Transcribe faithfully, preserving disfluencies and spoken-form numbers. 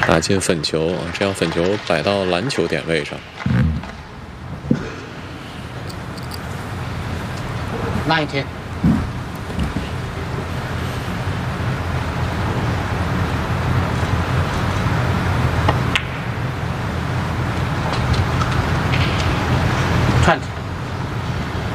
打进粉球，这样粉球摆到篮球点位上。 慢一天。